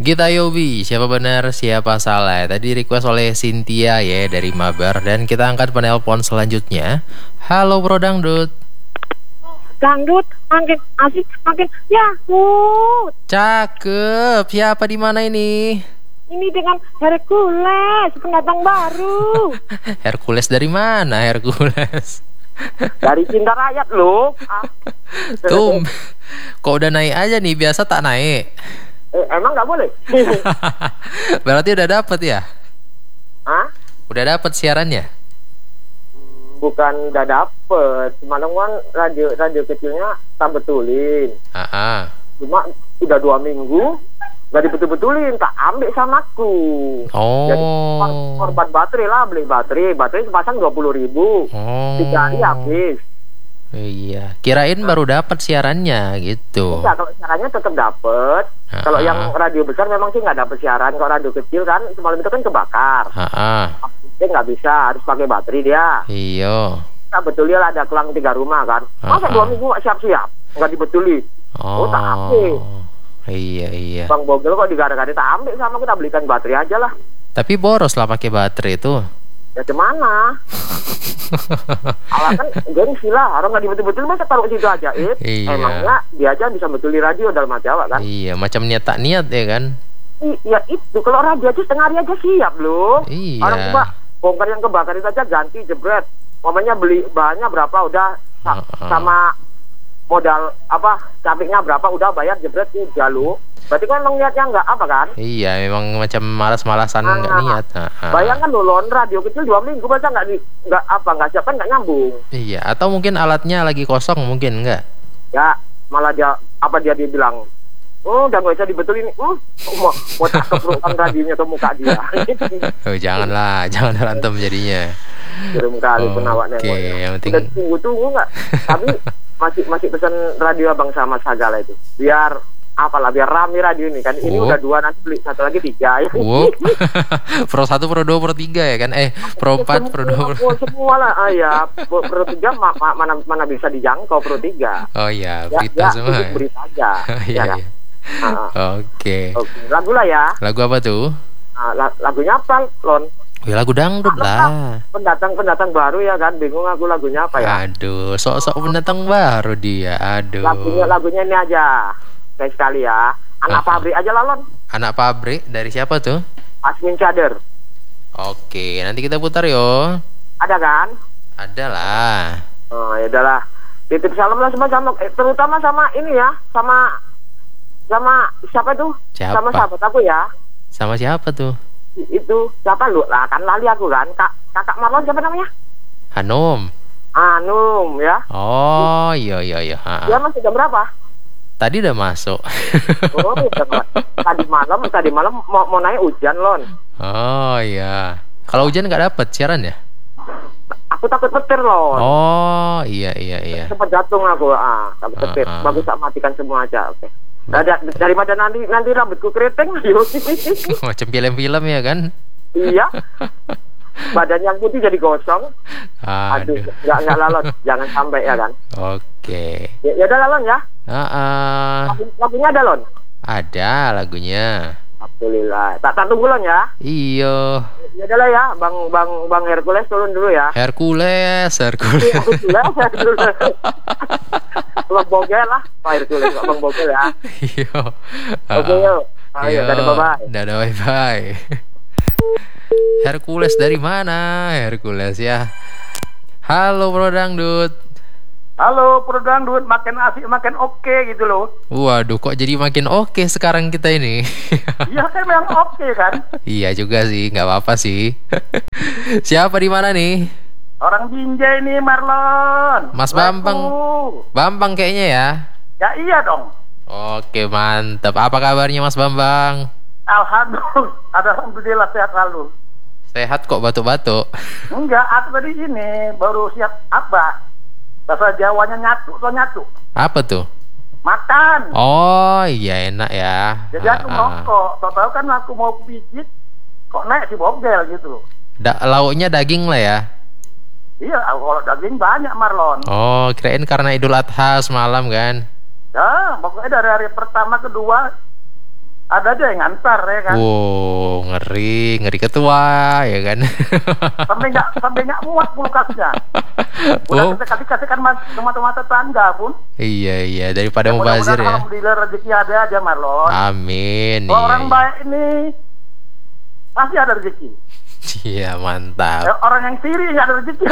Gita Yobi, siapa benar, siapa salah. Tadi request oleh Cynthia ya dari Mabar. Dan kita angkat penelpon selanjutnya. Halo Bro Dangdut. Dangdut makin asik makin yahut. Cakep, siapa di mana ini? Ini dengan Hercules, pendatang baru. Hercules dari mana Hercules? Dari Cinta Rakyat loh. Tuh, kok udah naik aja nih, biasa tak naik. Emang nggak boleh? Berarti udah dapet ya? Hah? Udah dapet siarannya? Bukan udah dapet, semalam kan radio kecilnya tak betulin. Cuma udah 2 minggu nggak dibetul-betulin, tak ambil sama aku. Jadi korban baterai lah, beli baterai sepasang 20.000. 3 hari habis. Iya, kirain baru dapat siarannya gitu. Iya, kalau siarannya tetap dapat. Kalau yang radio besar memang sih nggak dapat siaran. Kalau radio kecil kan semalam itu kan kebakar. Dia nggak bisa, harus pakai baterai dia. Iya. Nah, betulnya ada kelang 3 rumah kan. Masa 2 minggu nggak siap-siap, nggak dibetulin. Tak ambil. Iya. Bang Bogel kok digara-gara tak ambil sama kita, belikan baterai aja lah. Tapi boros lah pakai baterai itu. Ya gimana? Alasan gengsi lah, orang nggak dibetul-betul masa taruh situ aja. Iya. Emangnya dia aja bisa betulin radio dalam Jawa kan? Iya, macam niat tak niat ya kan? Iya itu, kalau radio aja setengah hari aja siap loh. Iya. Orang coba bongkar yang kebakar itu aja ganti jebret. Mamanya beli bahannya berapa udah sama modal apa cabiknya berapa udah bayar jebret udah lo. Berarti kan emang niatnya nggak apa kan? Iya, memang macam malas-malasan nggak niat. Bayangkan loh, radio kecil 2 minggu masa nggak siap kan nggak nyambung. Iya, atau mungkin alatnya lagi kosong mungkin nggak? Ya, malah dia bilang, udah nggak bisa dibetulin. Mau tak keperukan radionya ke muka dia. Janganlah, jangan berantem jadinya. Kirim kali penawaknya. Oke, yang penting. Udah tunggu nggak? Tapi masih pesan radio Abang sama Sagala itu. Biar rame radio ini kan. Ini udah 2, nanti beli 1 lagi 3 ya. Pro 1, Pro 2, Pro 3 ya kan? Pro 4, Pro 2, Pro... Semua lah. Ya, Pro 3 mana bisa dijangkau Pro 3. Oh iya, berita semua. Berita aja. Iya. Kan? Oke. Lagu lah ya. Lagu apa tuh? Lagunya apa, Lon? Ya lagu dangdut lah. Pendatang baru ya kan, bingung aku lagunya apa ya. Aduh, sok-sok pendatang baru dia. Aduh. Lagunya ini aja. Sekali ya. Anak pabrik aja lah, Lon. Anak pabrik dari siapa tuh? Asmin Chader. Oke, nanti kita putar yo. Ada kan? Ada lah. Oh, ya udahlah. Titip salam lah sama terutama sama ini ya, sama siapa tuh? Siapa? Sama sahabat aku ya. Sama siapa tuh? Itu siapa lu? Lah kan lali aku kan. Kakak Marlon siapa namanya? Hanum ya. Oh, iya. Dia masih jam berapa? Tadi udah masuk. Oh, tadi malam mau naik hujan, Lon. Oh iya. Kalau hujan nggak dapet siaran ya? Aku takut petir, Lon. Oh iya. Sempat jatuh aku, takut petir. Bagus tak matikan semua aja, oke. Daripada nanti rambutku keriting, yuk. Macam film-film ya kan? Iya. Badan yang putih jadi gosong. Aduh, nggak lalon, jangan sampai ya kan. Oke. Ya udah lalon ya. Lagunya ada, Lon? Ada lagunya. Alhamdulillah. Tak tunggu, Lon ya. Iyo. Ya udah lah ya, Bang Hercules turun dulu ya. Hercules. Bang Bogel lah, Pak Hercules, Bang Bogel ya. Iyo. Oke yuk. Ayo, dadah bye-bye. Dadah bye-bye. Hercules dari mana? Hercules ya. Halo Bro Dangdut. Halo Bro Dangdut, makin asik makin oke gitu loh. Waduh, kok jadi makin oke sekarang kita ini. Iya kan memang oke kan? Iya juga sih, nggak apa-apa sih. Siapa di mana nih? Orang Binjai nih, Marlon. Mas Bambang. Bambang kayaknya ya. Ya iya dong. Oke, mantap. Apa kabarnya Mas Bambang? Alhamdulillah sehat lalu. Sehat kok batuk-batuk. Enggak, aku tadi ini baru siap apa? Bahasa Jawanya nyatu. Apa tuh? Makan. Oh iya, enak ya. Jadi aku ngokok. Tahu kan aku mau pijit, kok naik si bogel gitu. Lauknya daging lah ya. Iya, kalau daging banyak, Marlon. Oh, kirain karena Idul Adha semalam kan? Ya, pokoknya dari hari pertama kedua ada aja yang ngantar ya kan. Wow, ngeri ketua ya kan. sampai nggak muat kulkasnya. Udah kita kasihkan teman-teman tetangga pun. Iya daripada mubazir ya. Alhamdulillah rezeki ada aja Marlon. Amin. Kalau orang baik ini pasti ada rezeki. Iya mantap. Orang yang siri nggak ada rezeki.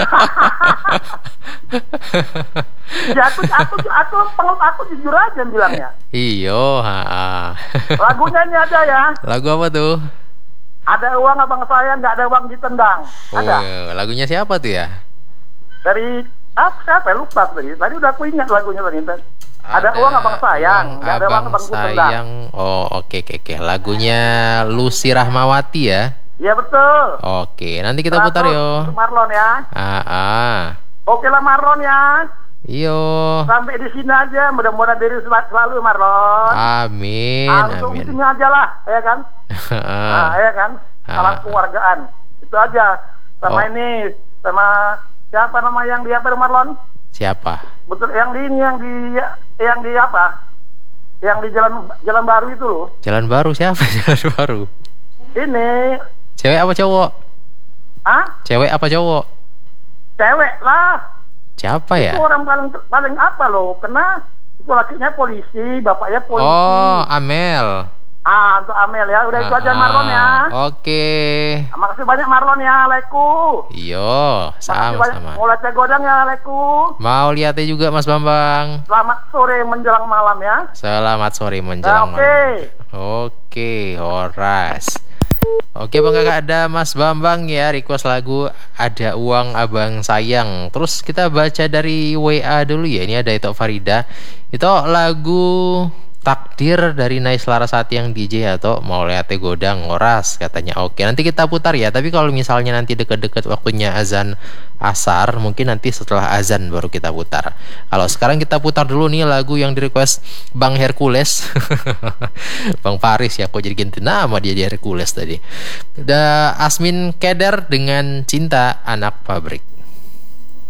Ya aku pengen aku jujur aja bilangnya. Iyo, Lagunya ini ada ya. Lagu apa tuh? Ada uang abang saya, nggak ada uang ditendang. Ada. Lagunya siapa tuh ya? Dari siapa? Lupa tadi. Tadi udah aku ingat lagunya tadi. Ada uang abang sayang, nggak ada uang abang sayang. Oh oke. Lagunya Lucy Rahmawati ya? Iya betul. Oke, nanti kita putar yo. Marlon ya. Oke lah Marlon ya. Iyo. Sampai di sini aja, mudah-mudahan diri selalu Marlon. Amin. Untuk di sini aja lah, ya kan? Ya kan? Salam keluargaan. Itu aja. Sama ini, sama siapa nama yang di apa Marlon? Siapa? Betul, yang di apa? Yang di jalan baru itu loh. Jalan baru siapa? Jalan baru. Ini. Cewek apa cowok? Cewek apa cowok? Cewek lah. Siapa ya? Itu orang paling apa loh? Karena itu lakinya polisi, bapaknya polisi. Oh, Amel. Untuk Amel ya. Udah itu aja Marlon ya. Oke. Makasih banyak Marlon ya, Leku. Iyo, sama-sama. Mau lihat godang ya, Leku. Mau lihatnya juga Mas Bambang. Selamat sore menjelang malam ya. Selamat sore menjelang malam. Oke, Horas. Oke Bang Kakak, ada Mas Bambang ya request lagu Ada Uang Abang Sayang. Terus kita baca dari WA dulu ya. Ini ada itu Farida. Itu lagu Takdir dari Nais Larasati yang DJ atau mau lihatnya godang ngoras katanya. Oke, nanti kita putar ya. Tapi kalau misalnya nanti deket-deket waktunya azan asar, mungkin nanti setelah azan baru kita putar. Kalau sekarang kita putar dulu nih lagu yang di request Bang Hercules. Bang Paris ya, kok jadi ganti nama dia di Hercules tadi. Ada Asmin Keder dengan Cinta Anak Pabrik.